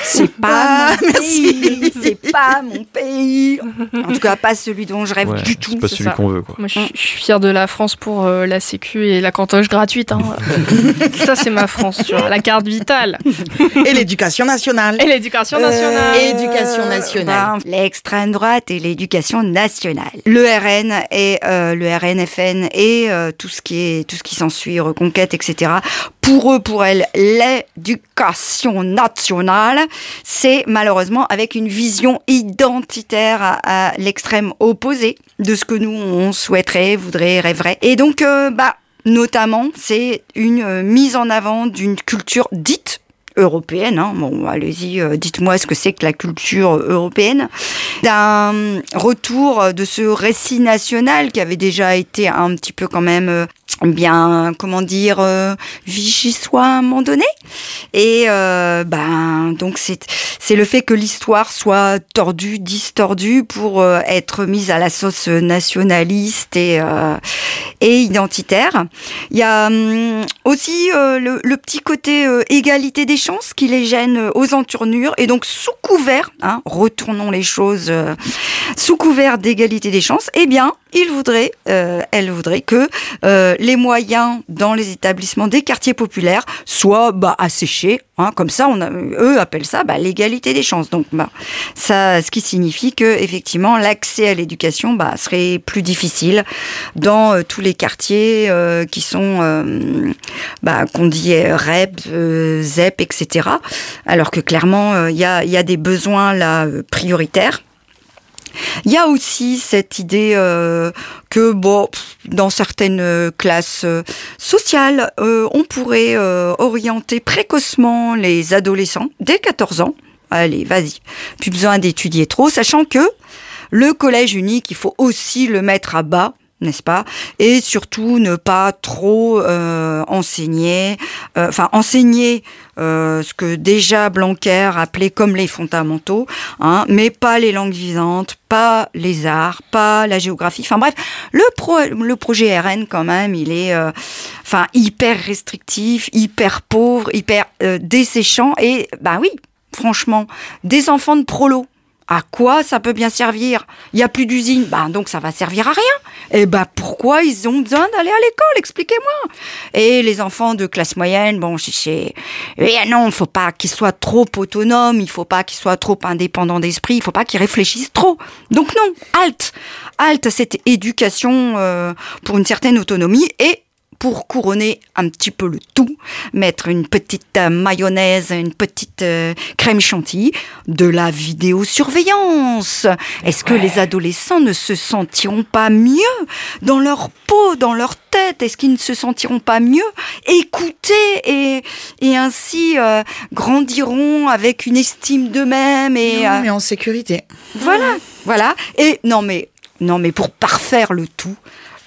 C'est pas mon pays. C'est pas mon pays. En tout cas, pas celui dont je rêve du tout. C'est pas celui qu'on veut, quoi. Moi, je suis fière de la France pour la sécu et la cantoche gratuite. Hein. Ça, c'est ma France, tu vois. La carte vitale. Et l'éducation nationale. Éducation nationale. Éducation nationale. L'extrême droite et l'éducation nationale. Le RN et le RNFN et tout ce qui s'ensuit, reconquête, etc. Pour eux, pour elles, l'éducation nationale, c'est malheureusement avec une vision identitaire à l'extrême opposé de ce que nous, on souhaiterait, voudrait, rêverait. Et donc, notamment, c'est une mise en avant d'une culture dite européenne. Hein. Bon, allez-y, dites-moi ce que c'est que la culture européenne. D'un retour de ce récit national qui avait déjà été un petit peu quand même vichysois à un moment donné. Et donc c'est le fait que l'histoire soit tordue, distordue pour être mise à la sauce nationaliste et identitaire. Il y a aussi le petit côté égalité des chances qui les gêne aux entournures. Et donc sous couvert, retournons les choses, sous couvert d'égalité des chances, eh bien, elle voudrait que les moyens dans les établissements des quartiers populaires soient asséchés. Comme ça, eux appellent ça l'égalité des chances. Donc, ça, ce qui signifie que effectivement, l'accès à l'éducation serait plus difficile dans tous les quartiers qui sont qu'on dit REP, ZEP, etc. Alors que clairement, il y a des besoins là prioritaires. Il y a aussi cette idée que, dans certaines classes sociales, on pourrait orienter précocement les adolescents dès 14 ans. Allez, vas-y, plus besoin d'étudier trop, sachant que le collège unique, il faut aussi le mettre à bas, n'est-ce pas? Et surtout ne pas trop enseigner ce que déjà Blanquer appelait comme les fondamentaux, mais pas les langues vivantes, pas les arts, pas la géographie. Enfin bref, le projet RN quand même, il est hyper restrictif, hyper pauvre, hyper desséchant et oui, franchement, des enfants de prolos. À quoi ça peut bien servir? Il y a plus d'usines, donc ça va servir à rien. Et pourquoi ils ont besoin d'aller à l'école? Expliquez-moi. Et les enfants de classe moyenne, non, il faut pas qu'ils soient trop autonomes, il faut pas qu'ils soient trop indépendants d'esprit, il faut pas qu'ils réfléchissent trop. Donc non, halte cette éducation pour une certaine autonomie et pour couronner un petit peu le tout, mettre une petite mayonnaise, une petite crème chantilly, de la vidéosurveillance. Est-ce que les adolescents ne se sentiront pas mieux dans leur peau, dans leur tête? Est-ce qu'ils ne se sentiront pas mieux écoutés et ainsi grandiront avec une estime d'eux-mêmes mais en sécurité. Voilà. Et non mais pour parfaire le tout,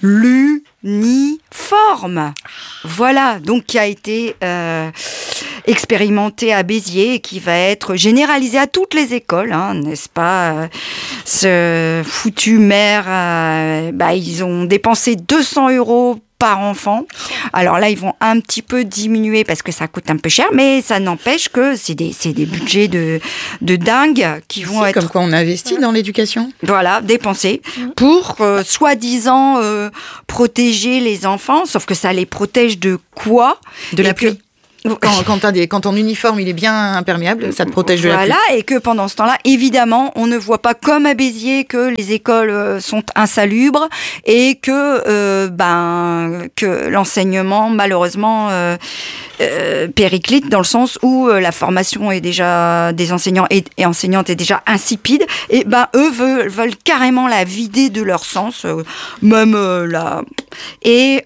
l'uniforme. Voilà, donc qui a été expérimenté à Béziers et qui va être généralisé à toutes les écoles, n'est-ce pas? Ce foutu maire, ils ont dépensé 200 € par enfant. Alors là, ils vont un petit peu diminuer parce que ça coûte un peu cher, mais ça n'empêche que c'est des budgets de dingue qui vont être... Comme quoi on investit dans l'éducation. Voilà, dépensés pour soi-disant protéger les enfants, sauf que ça les protège de quoi? De la pluie. Quand ton uniforme il est bien imperméable, ça te protège de la pluie. Voilà, et que pendant ce temps-là, évidemment, on ne voit pas comme à Béziers que les écoles sont insalubres et que l'enseignement, malheureusement, périclite dans le sens où la formation est déjà des enseignants et enseignantes est déjà insipide. Et eux veulent carrément la vider de leur sens, même là. Et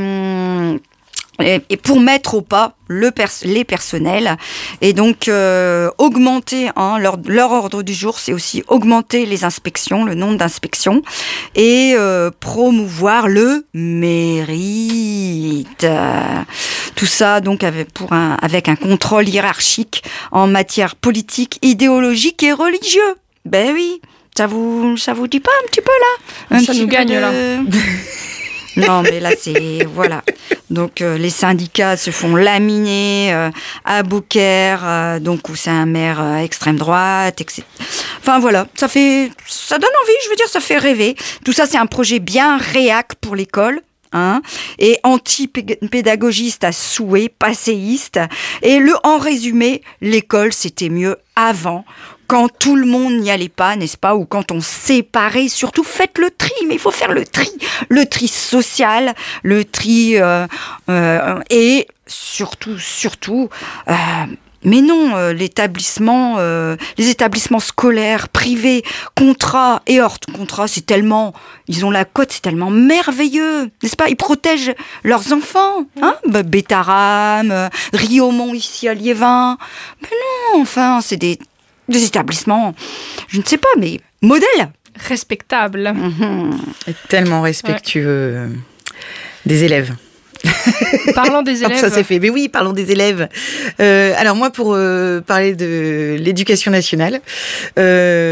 pour mettre au pas les personnels et donc augmenter leur ordre du jour, c'est aussi augmenter les inspections, le nombre d'inspections et promouvoir le mérite. Tout ça donc avec un contrôle hiérarchique en matière politique, idéologique et religieux. Ben oui, ça vous dit pas un petit peu là? Ça nous gagne là. Non, mais là, c'est... Voilà. Donc les syndicats se font laminer à Beaucaire, donc où c'est un maire extrême droite, etc. Enfin voilà, ça donne envie, je veux dire, ça fait rêver. Tout ça, c'est un projet bien réac pour l'école. Et anti-pédagogiste à souhait, passéiste. Et en résumé, l'école, c'était mieux avant, quand tout le monde n'y allait pas, n'est-ce pas, ou quand on séparait. Surtout, faites le tri, mais il faut faire le tri social, le tri, et surtout, mais non, les établissements scolaires, privés, contrats et hors contrat, ils ont la cote, c'est tellement merveilleux, n'est-ce pas? Ils protègent leurs enfants, Bétarame, Riaumont ici à Liévin. Mais non, enfin, c'est des établissements, je ne sais pas, mais modèles. Respectables. Et tellement respectueux des élèves. Parlons des élèves. Ça c'est fait. Mais oui, parlons des élèves. Alors moi, pour parler de l'éducation nationale, j'ai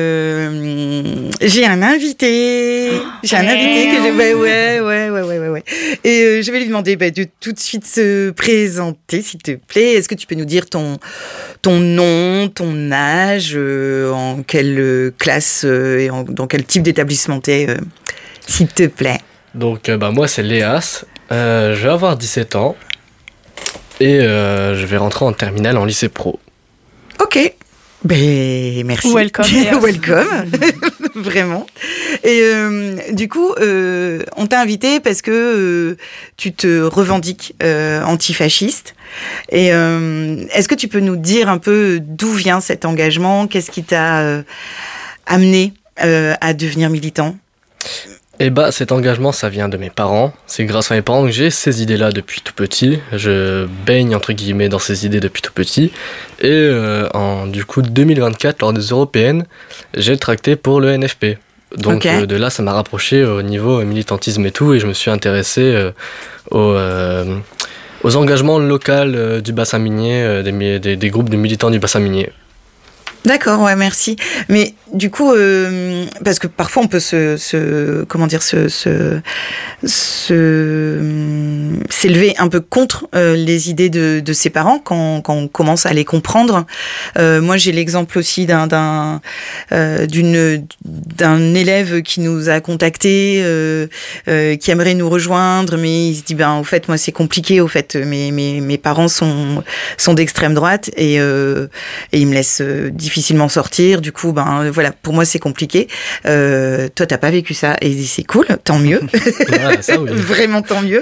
un invité. J'ai un invité que j'ai. Ouais. Et je vais lui demander de tout de suite se présenter, s'il te plaît. Est-ce que tu peux nous dire ton nom, ton âge, en quelle classe et dans quel type d'établissement t'es, s'il te plaît. Donc moi c'est Léas. Je vais avoir 17 ans et je vais rentrer en terminale en lycée pro. Ok, merci. Welcome. Welcome, vraiment. Et du coup, on t'a invité parce que tu te revendiques antifasciste. Et est-ce que tu peux nous dire un peu d'où vient cet engagement? Qu'est-ce qui t'a amené à devenir militant? Cet engagement, ça vient de mes parents. C'est grâce à mes parents que j'ai ces idées-là depuis tout petit. Je baigne, entre guillemets, dans ces idées depuis tout petit. Et en 2024, lors des européennes, j'ai tracté pour le NFP. Donc de là, ça m'a rapproché au niveau militantisme et tout. Et je me suis intéressé aux engagements locaux du bassin minier, des groupes de militants du bassin minier. D'accord, ouais, merci. Mais du coup, parce que parfois on peut s'élever un peu contre les idées de ses parents quand on commence à les comprendre. Moi, j'ai l'exemple aussi d'un élève qui nous a contacté, qui aimerait nous rejoindre, mais il se dit au fait, moi c'est compliqué. Au fait, mes parents sont d'extrême droite et ils me laissent difficilement sortir. Du coup, voilà, pour moi c'est compliqué. Toi, t'as pas vécu ça et c'est cool, tant mieux. Ouais, ça, oui. Vraiment tant mieux.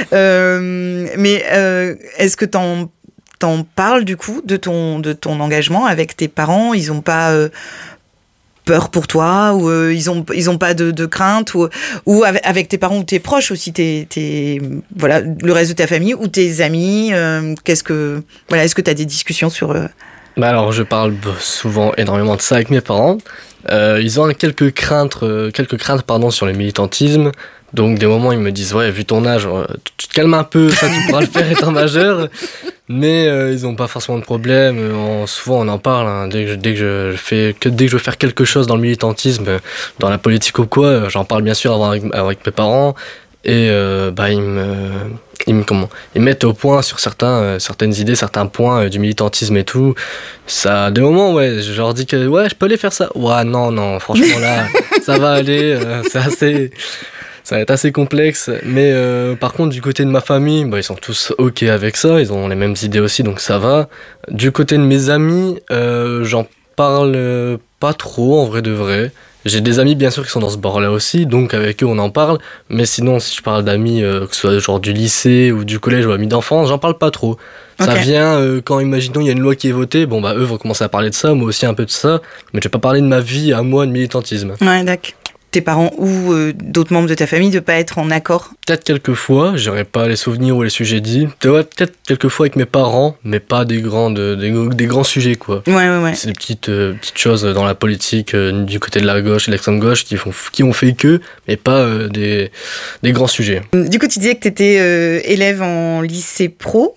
Mais est-ce que t'en parles du coup de ton engagement avec tes parents? Ils ont pas peur pour toi ou ils ont pas de crainte ou avec tes parents ou tes proches aussi, voilà, le reste de ta famille ou tes amis? Est-ce que t'as des discussions sur alors, je parle souvent énormément de ça avec mes parents. Ils ont quelques craintes sur le militantisme. Donc, des moments, ils me disent, ouais, vu ton âge, tu te calmes un peu, ça, tu pourras le faire étant majeur. Mais ils n'ont pas forcément de problème. Souvent, on en parle. Dès que je veux faire quelque chose dans le militantisme, dans la politique ou quoi, j'en parle bien sûr avec mes parents. Et ils mettent au point sur certaines idées, certains points du militantisme et tout. Ça, des moments, ouais, je leur dis que ouais, je peux aller faire ça. Ouais, non, franchement là, ça va aller. Ça va être assez complexe. Mais par contre, du côté de ma famille, ils sont tous ok avec ça. Ils ont les mêmes idées aussi, donc ça va. Du côté de mes amis, j'en parle pas trop en vrai de vrai. J'ai des amis bien sûr qui sont dans ce bord-là aussi, donc avec eux on en parle, mais sinon si je parle d'amis, que ce soit genre du lycée ou du collège ou amis d'enfance, j'en parle pas trop. Okay. Ça vient quand, imaginons, il y a une loi qui est votée, eux vont commencer à parler de ça, moi aussi un peu de ça, mais je vais pas parler de ma vie à moi de militantisme. Ouais, d'accord. Tes parents ou d'autres membres de ta famille de pas être en accord? Peut-être quelques fois, j'aurais pas les souvenirs ou les sujets dits. Ouais, peut-être quelques fois avec mes parents, mais pas des grands sujets quoi. Ouais. C'est des petites choses dans la politique du côté de la gauche et de l'extrême gauche qui ont fait que, mais pas des grands sujets. Du coup, tu disais que tu étais élève en lycée pro,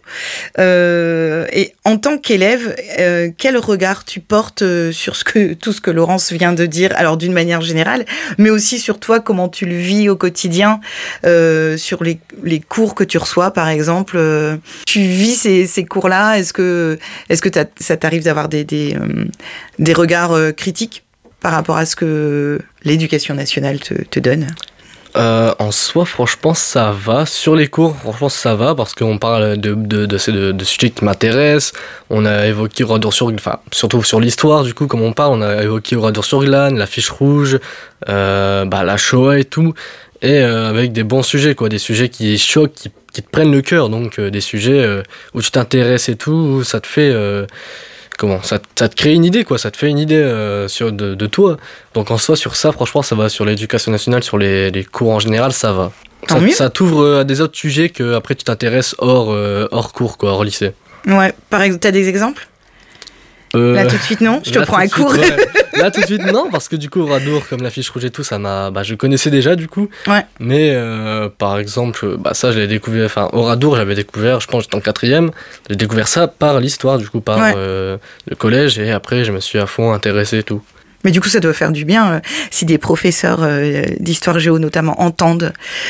et en tant qu'élève, quel regard tu portes sur tout ce que Laurence vient de dire, alors d'une manière générale, mais aussi sur toi, comment tu le vis au quotidien, sur les cours que tu reçois, par exemple. Tu vis ces cours-là. Est-ce que ça t'arrive d'avoir des regards critiques par rapport à ce que l'éducation nationale te donne? En soi, franchement, ça va. Sur les cours, franchement, ça va parce qu'on parle de sujets qui m'intéressent. On a évoqué Oradour-sur-Glane, enfin, surtout sur l'histoire, du coup, comme on parle, on a évoqué Oradour-sur-Glane, la fiche rouge, la Shoah et tout. Et avec des bons sujets, quoi, des sujets qui choquent, qui te prennent le cœur. Donc, des sujets où tu t'intéresses et tout, où ça te fait... ça te crée une idée, quoi, ça te fait une idée de toi. Donc en soi, sur ça, franchement, ça va. Sur l'éducation nationale, sur les cours en général, ça va. Ça t'ouvre à des autres sujets que après tu t'intéresses hors cours, quoi, hors lycée. Ouais, par exemple, t'as des exemples? Là tout de suite non, je te prends un cours. Ouais. Là tout de suite non, parce que du coup Oradour, comme la fiche rouge et tout, ça m'a, je connaissais déjà du coup. Ouais. Mais par exemple, ça je l'ai découvert. Enfin Oradour, j'avais découvert, je pense j'étais en 4e. J'ai découvert ça par l'histoire, du coup par le collège, et après je me suis à fond intéressé et tout. Mais du coup, ça doit faire du bien si des professeurs d'histoire géo notamment entendent.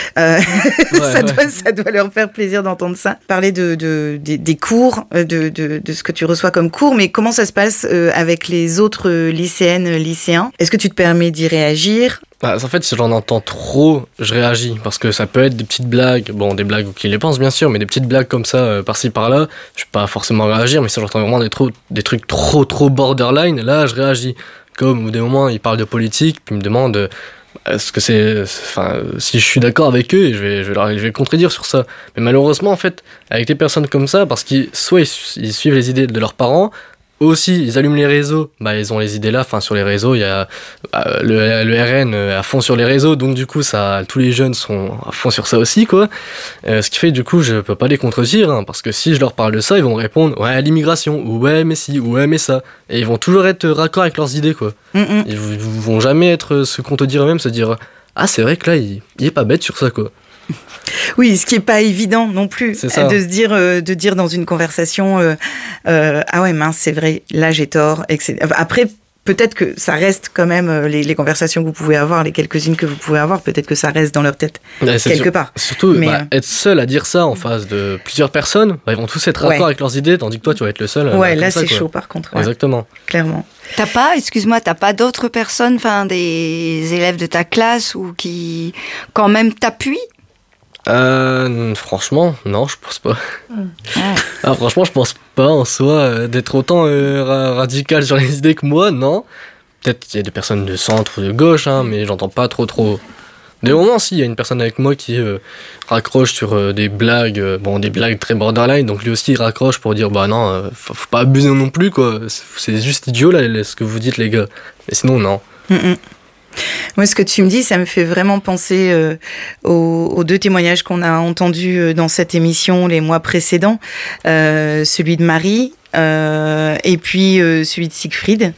Ça doit leur faire plaisir d'entendre ça. Parler des cours, de ce que tu reçois comme cours, mais comment ça se passe avec les autres lycéennes, lycéens? Est-ce que tu te permets d'y réagir? En fait, si j'en entends trop, je réagis. Parce que ça peut être des petites blagues, des blagues qui les pensent bien sûr, mais des petites blagues comme ça, par-ci par-là, je vais pas forcément réagir, mais si j'entends vraiment des trucs trop borderline, là, je réagis. Comme au des moments, ils parlent de politique, puis ils me demandent est-ce que si je suis d'accord avec eux, et je vais contredire sur ça. Mais malheureusement, en fait, avec des personnes comme ça, parce qu'ils soit ils suivent les idées de leurs parents, aussi ils allument les réseaux, ils ont les idées là. Enfin, sur les réseaux, il y a le RN à fond sur les réseaux, donc du coup, tous les jeunes sont à fond sur ça aussi, quoi. Ce qui fait, du coup, je peux pas les contredire, parce que si je leur parle de ça, ils vont répondre ouais, l'immigration, ou ouais, mais si, ou ouais, mais ça. Et ils vont toujours être raccord avec leurs idées, quoi. Ils vont jamais être se contredire eux-mêmes, se dire ah, c'est vrai que là, il est pas bête sur ça, quoi. Oui, ce qui est pas évident non plus, de se dire dans une conversation ah ouais mince, c'est vrai, là j'ai tort, etc. Après, peut-être que ça reste quand même les conversations que vous pouvez avoir, les quelques-unes que vous pouvez avoir, peut-être que ça reste dans leur tête quelque part. Surtout, être seul à dire ça en face de plusieurs personnes, ils vont tous être d'accord avec leurs idées, tandis que toi tu vas être le seul. Ouais, là c'est chaud par contre. Ouais. Exactement. Clairement. T'as pas d'autres personnes, des élèves de ta classe ou qui quand même t'appuient? Franchement, non, je pense pas. Franchement, je pense pas en soi d'être autant radical sur les idées que moi, non. Peut-être qu'il y a des personnes de centre ou de gauche, mais j'entends pas trop. Des moments, si, il y a une personne avec moi qui raccroche sur des blagues, des blagues très borderline, donc lui aussi il raccroche pour dire non, faut pas abuser non plus, quoi. C'est juste idiot là, ce que vous dites, les gars. Et sinon, non. Moi, ce que tu me dis, ça me fait vraiment penser aux deux témoignages qu'on a entendus dans cette émission les mois précédents. Celui de Marie et puis celui de Siegfried.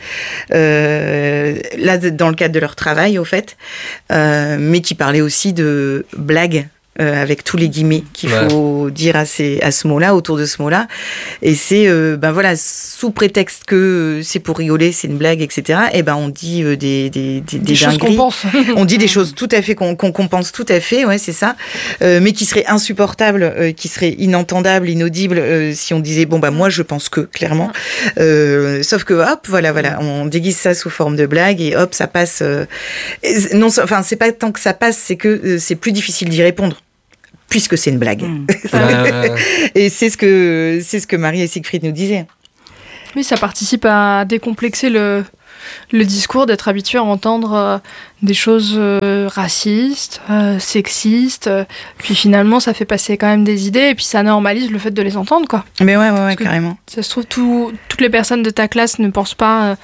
Là, dans le cadre de leur travail, au fait. Mais qui parlait aussi de blagues. Avec tous les guillemets qu'il faut dire à ce mot-là, autour de ce mot-là. Et c'est, sous prétexte que c'est pour rigoler, c'est une blague, etc. Et on dit des choses qu'on pense. On dit des choses tout à fait qu'on pense tout à fait, ouais, c'est ça. Mais qui seraient insupportables, qui seraient inentendables, inaudibles, si on disait moi je pense que clairement. Sauf que hop, voilà, on déguise ça sous forme de blague et hop, ça passe. C'est pas tant que ça passe, c'est que c'est plus difficile d'y répondre. Puisque c'est une blague. Et c'est ce que Marie et Siegfried nous disaient. Oui, ça participe à décomplexer le discours, d'être habitué à entendre des choses racistes, sexistes, puis finalement ça fait passer quand même des idées et puis ça normalise le fait de les entendre, quoi. Mais ouais, carrément. Ça se trouve, toutes les personnes de ta classe ne pensent pas,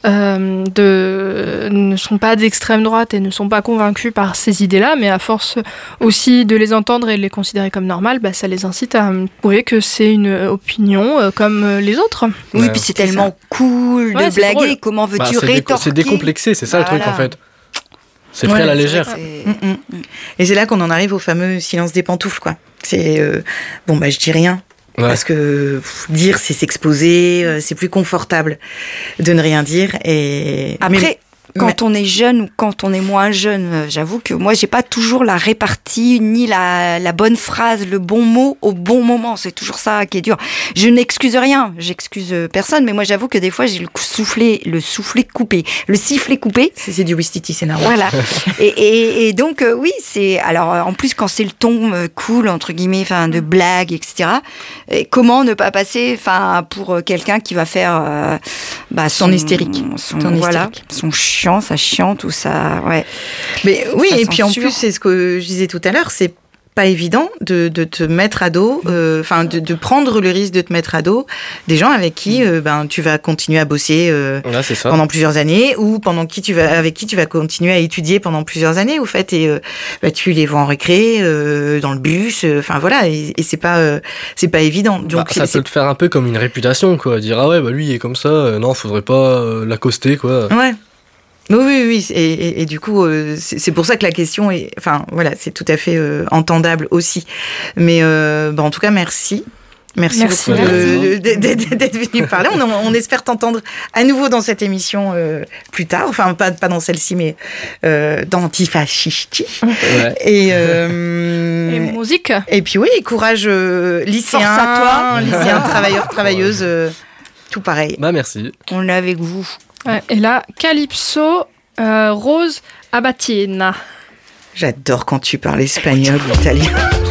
ne sont pas d'extrême droite et ne sont pas convaincues par ces idées-là, mais à force aussi de les entendre et de les considérer comme normales, ça les incite à prouver que c'est une opinion comme les autres. Oui, puis c'est tellement cool de blaguer, drôle. Comment veux-tu rétorquer? C'est décomplexé, c'est ça le truc en fait. C'est pris à la légère. Et c'est là qu'on en arrive au fameux silence des pantoufles, quoi. C'est je dis rien. Ouais. Parce que dire, c'est s'exposer, c'est plus confortable de ne rien dire. Et après, quand on est jeune ou quand on est moins jeune. J'avoue que moi, j'ai pas toujours la répartie ni la bonne phrase, le bon mot au bon moment. C'est toujours ça qui est dur. Je n'excuse rien, j'excuse personne, mais moi, j'avoue que des fois, j'ai le sifflet coupé. Le sifflet coupé. C'est du Wistiti, c'est normal. Voilà. et donc, oui, c'est... Alors, en plus, quand c'est le ton cool, entre guillemets, enfin, de blague, etc., comment ne pas passer, enfin, pour quelqu'un qui va faire son hystérique. Son chiant, ça chiante ou ça... Ouais. Mais oui, ça et puis en censure. plus, c'est ce que je disais tout à l'heure, c'est pas évident de te mettre à dos, de prendre le risque de te mettre à dos des gens avec qui tu vas continuer à bosser Là, c'est ça. pendant plusieurs années, ou avec qui tu vas continuer à étudier pendant plusieurs années, au fait, et tu les vois en récré, dans le bus, voilà, et c'est pas évident. Donc ça peut te faire un peu comme une réputation, quoi. Dire, ah ouais, lui, il est comme ça, non, faudrait pas l'accoster, quoi. Ouais. Oui, et du coup, c'est pour ça que la question est, c'est tout à fait entendable aussi. Mais en tout cas, merci. Merci beaucoup d'être venu parler. On espère t'entendre à nouveau dans cette émission plus tard. Enfin, pas dans celle-ci, mais dans Antifascisti. Ouais. Et musique. Et puis oui, courage lycéen, Force à toi. lycéen, travailleur, travailleuse, tout pareil. Merci. On est avec vous. Ouais, et là, Calypso, Rose Abatina. J'adore quand tu parles espagnol ou italien.